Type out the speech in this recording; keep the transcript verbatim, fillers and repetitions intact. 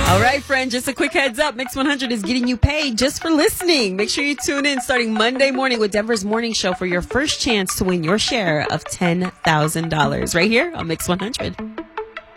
All right, friend, just a quick heads up. Mix one hundred is getting you paid just for listening. Make sure you tune in starting Monday morning with Denver's Morning Show for your first chance to win your share of ten thousand dollars right here on Mix one hundred.